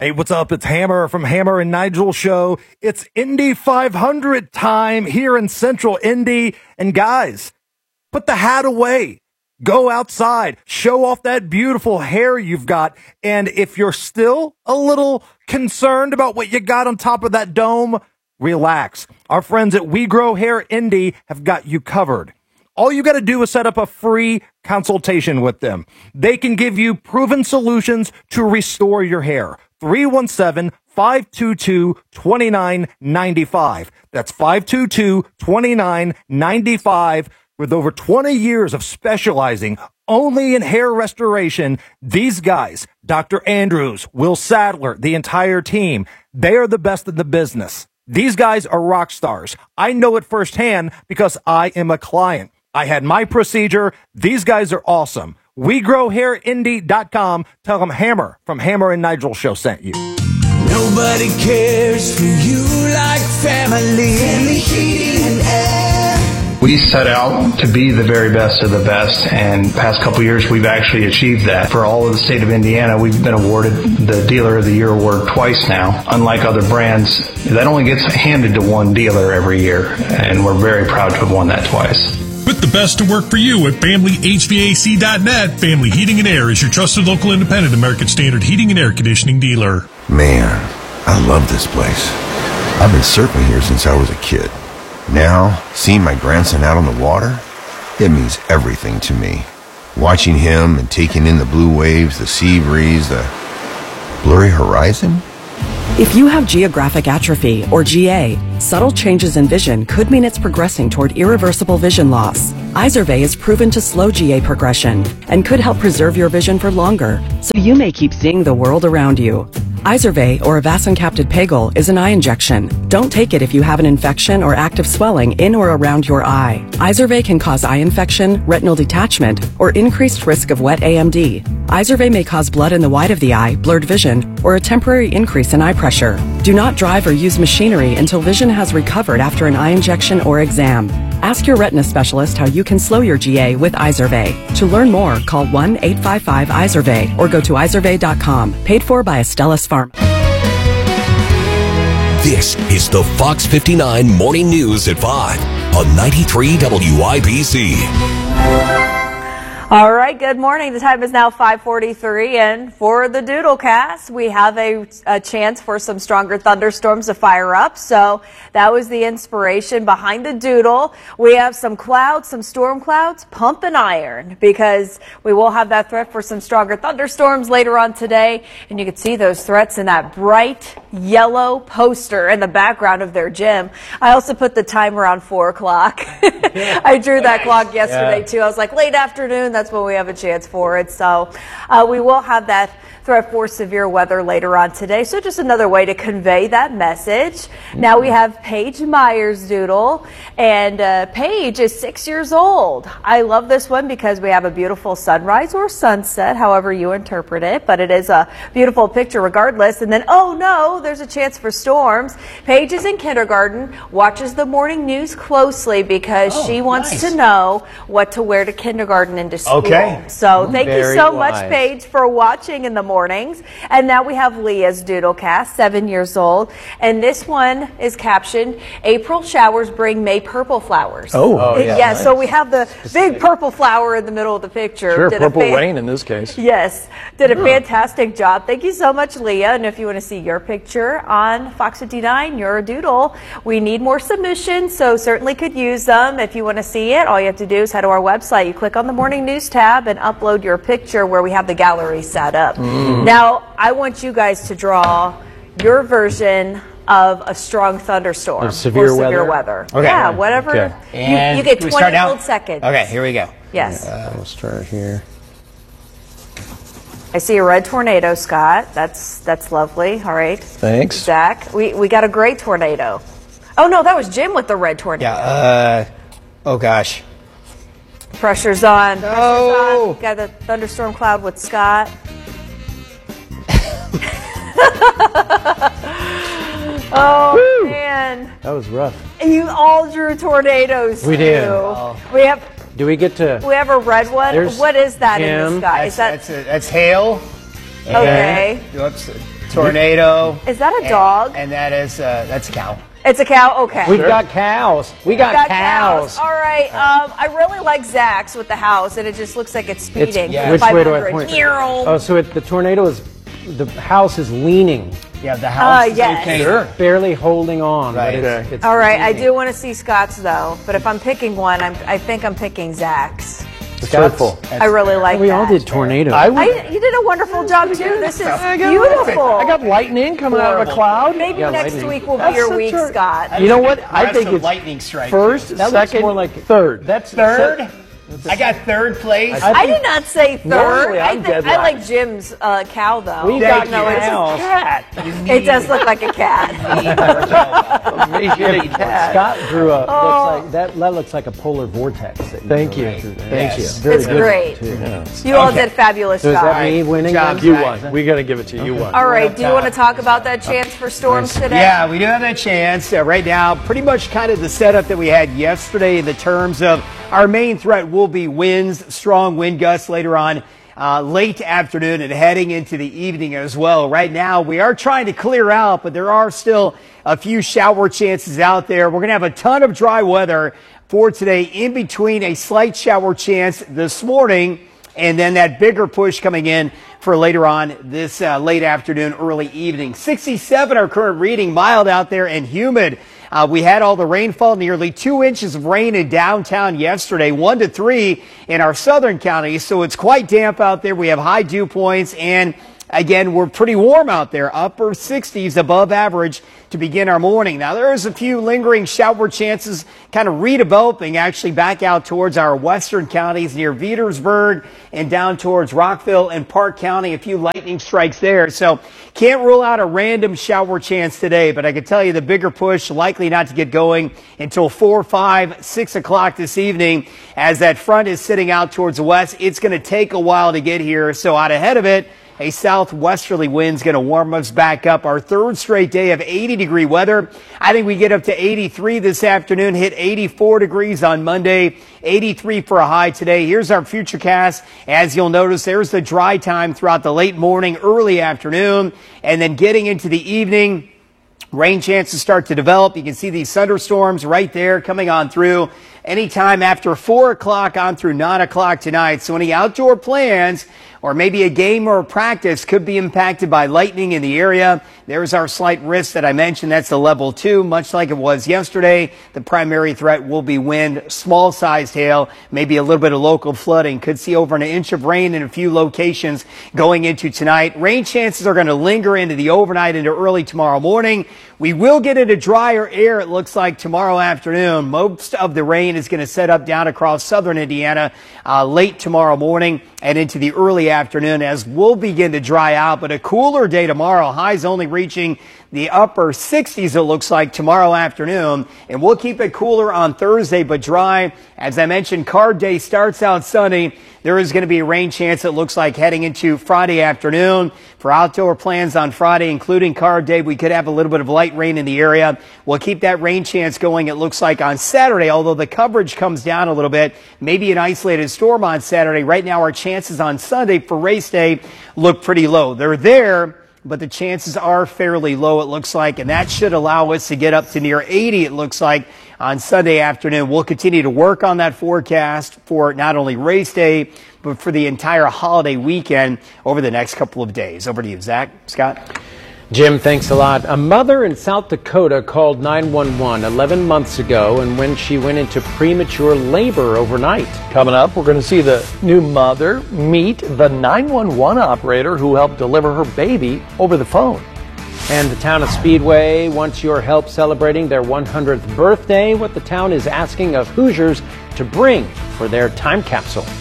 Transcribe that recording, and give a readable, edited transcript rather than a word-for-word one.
Hey, what's up? It's Hammer from Hammer and Nigel Show. It's Indy 500 time here in Central Indy. And guys, put the hat away. Go outside. Show off that beautiful hair you've got. And if you're still a little concerned about what you got on top of that dome, relax. Our friends at We Grow Hair Indy have got you covered. All you got to do is set up a free consultation with them. They can give you proven solutions to restore your hair. 317-522-2995. That's 522-2995. With over 20 years of specializing only in hair restoration, these guys, Dr. Andrews, Will Sadler, the entire team, they are the best in the business. These guys are rock stars. I know it firsthand because I am a client. I had my procedure. These guys are awesome. WeGrowHairIndy.com. Tell them Hammer from Hammer and Nigel Show sent you. Nobody cares for you like family. Family heating and air. We set out to be the very best of the best, and the past couple years we've actually achieved that. For all of the state of Indiana, we've been awarded the Dealer of the Year award twice now. Unlike other brands, that only gets handed to one dealer every year, and we're very proud to have won that twice. Put the best to work for you at FamilyHVAC.net. Family Heating and Air is your trusted local independent American Standard heating and air conditioning dealer. Man, I love this place. I've been surfing here since I was a kid. Now, seeing my grandson out on the water, it means everything to me. Watching him and taking in the blue waves, the sea breeze, the blurry horizon. If you have geographic atrophy, or GA, subtle changes in vision could mean it's progressing toward irreversible vision loss. Izervay is proven to slow GA progression and could help preserve your vision for longer, so you may keep seeing the world around you. Izervay, or avacincaptad pegol, is an eye injection. Don't take it if you have an infection or active swelling in or around your eye. Izervay can cause eye infection, retinal detachment, or increased risk of wet AMD. Izervay may cause blood in the white of the eye, blurred vision, or a temporary increase in eye pressure. Do not drive or use machinery until vision has recovered after an eye injection or exam. Ask your retina specialist how you can slow your GA with Izervay. To learn more, call 1-855-IZERVAY or go to izervay.com. Paid for by Astellas Pharma. This is the Fox 59 Morning News at 5 on 93 WIBC. All right, good morning. The time is now 5:43, and for the Doodlecast, we have a chance for some stronger thunderstorms to fire up. So that was the inspiration behind the doodle. We have some clouds, some storm clouds, pump and iron, because we will have that threat for some stronger thunderstorms later on today. And you can see those threats in that bright yellow poster in the background of their gym. I also put the timer on 4 o'clock. I drew that clock yesterday too. I was like, late afternoon, that's when we have a chance for it. So we will have that threat for severe weather later on today. So just another way to convey that message. Now we have Paige Myers' doodle, and Paige is 6 years old. I love this one because we have a beautiful sunrise or sunset, however you interpret it, but it is a beautiful picture regardless. And then, oh no, there's a chance for storms. Paige is in kindergarten, watches the morning news closely because she wants to know what to wear to kindergarten and to school. Okay. So thank you so much, Paige, for watching in the mornings. And now we have Leah's Doodlecast, 7 years old. And this one is captioned, April showers bring May purple flowers. Yeah, nice. So we have the big purple flower in the middle of the picture. Sure, purple rain in this case. Yes, did a fantastic job. Thank you so much, Leah. And if you want to see your picture on Fox 59, your doodle, we need more submissions, so certainly could use them. If you want to see it, all you have to do is head to our website. You click on the morning news tab and upload your picture where we have the gallery set up. Now, I want you guys to draw your version of a strong thunderstorm or severe weather. Okay. Yeah, whatever. Okay. You get 20 full seconds. Okay, here we go. Yes. We'll start here. I see a red tornado, Scott. That's lovely. All right. Thanks. Zach, we got a great tornado. Oh, no, that was Jim with the red tornado. Yeah, oh gosh. Pressure's on. No. Pressure's on. Got the thunderstorm cloud with Scott. Oh, woo, man. That was rough. You all drew tornadoes. We did. We have. Do we get to? We have a red one. What is that in the sky? That's hail. Okay. Whoops. tornado. Is that a dog? And that's a cow. It's a cow? Okay. We've got cows. We got cows. All right. I really like Zach's with the house, and it just looks like it's speeding. Which way do I point? 500. Oh, so the tornado is, the house is leaning. Yeah, the house is yes. okay. Sure. Barely holding on. Right. But it's All right. I leaning. do want to see Scott's, though. But if I'm picking one, I think I'm picking Zach's. Circle. I really like We that. all did tornado. You did a wonderful job, too. This is beautiful. I got lightning coming out of a cloud. Maybe next lightning. week will be your week, Scott. You know what? I think Some it's lightning strike. first, That looks second, more like third. That's Third? I got third place. I did not say third. Normally, I I'm think dead I like Jim's cow, though. We got Thank you. cows. Cat. It does look like a cat. Amazing cat. Scott drew a. Looks like, that looks like a polar vortex. Thank you. Thank you. Very It's good. great. Too. You all did fabulous So is job. that me winning? job, then? You won. We got to give it to you. You won. All right. Do you want to talk about that chance for storms today? Yeah, we do have that chance. Right now, pretty much kind of the setup that we had yesterday in the terms of our main threat will be winds, strong wind gusts later on late afternoon and heading into the evening as well. Right now, we are trying to clear out, but there are still a few shower chances out there. We're going to have a ton of dry weather for today, in between a slight shower chance this morning and then that bigger push coming in for later on this late afternoon, early evening. 67 our current reading, mild out there and humid. We had all the rainfall, nearly 2 inches of rain in downtown yesterday, 1 to 3 in our southern counties. So it's quite damp out there. We have high dew points, and again, we're pretty warm out there, upper 60s above average to begin our morning. Now, there is a few lingering shower chances kind of redeveloping actually back out towards our western counties near Petersburg and down towards Rockville and Park County. A few lightning strikes there. So can't rule out a random shower chance today, but I can tell you the bigger push likely not to get going until 4, 5, 6 o'clock this evening as that front is sitting out towards the west. It's going to take a while to get here. So out ahead of it, a southwesterly wind's going to warm us back up. Our third straight day of 80-degree weather. I think we get up to 83 this afternoon, hit 84 degrees on Monday, 83 for a high today. Here's our futurecast. As you'll notice, there's the dry time throughout the late morning, early afternoon, and then getting into the evening. Rain chances start to develop. You can see these thunderstorms right there coming on through anytime after 4 o'clock on through 9 o'clock tonight. So any outdoor plans or maybe a game or a practice could be impacted by lightning in the area. There's our slight risk that I mentioned. That's a level 2, much like it was yesterday. The primary threat will be wind, small-sized hail, maybe a little bit of local flooding. Could see over an inch of rain in a few locations going into tonight. Rain chances are going to linger into the overnight into early tomorrow morning. We will get into drier air, it looks like, tomorrow afternoon. Most of the rain is going to set up down across southern Indiana late tomorrow morning and into the early afternoon as we'll begin to dry out. But a cooler day tomorrow, highs only reaching the upper 60s, it looks like, tomorrow afternoon. And we'll keep it cooler on Thursday, but dry. As I mentioned, card day starts out sunny. There is going to be a rain chance, it looks like, heading into Friday afternoon. For outdoor plans on Friday, including card day, we could have a little bit of light rain in the area. We'll keep that rain chance going, it looks like, on Saturday, although the coverage comes down a little bit. Maybe an isolated storm on Saturday. Right now, our chances on Sunday for race day look pretty low. They're there, but the chances are fairly low, it looks like, and that should allow us to get up to near 80, it looks like, on Sunday afternoon. We'll continue to work on that forecast for not only race day, but for the entire holiday weekend over the next couple of days. Over to you, Zach. Scott? Jim, thanks a lot. A mother in South Dakota called 911 11 months ago, and when she went into premature labor overnight. Coming up, we're going to see the new mother meet the 911 operator who helped deliver her baby over the phone. And the town of Speedway wants your help celebrating their 100th birthday, what the town is asking of Hoosiers to bring for their time capsule.